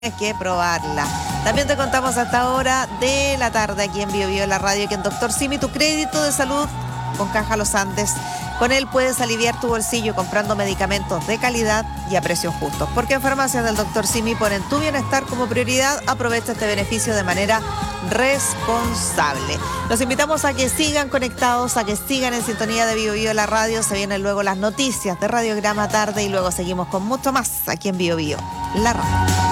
Tienes que probarla. También te contamos a esta hora de la tarde aquí en Bio Bio, la radio, que en Dr. Simi, tu crédito de salud con Caja Los Andes. Con él puedes aliviar tu bolsillo comprando medicamentos de calidad y a precios justos. Porque en Farmacias del Dr. Simi ponen tu bienestar como prioridad. Aprovecha este beneficio de manera responsable. Los invitamos a que sigan conectados, a que sigan en sintonía de Bio Bio, la radio. Se vienen luego las noticias de Radiograma Tarde y luego seguimos con mucho más aquí en Bio Bio, la radio.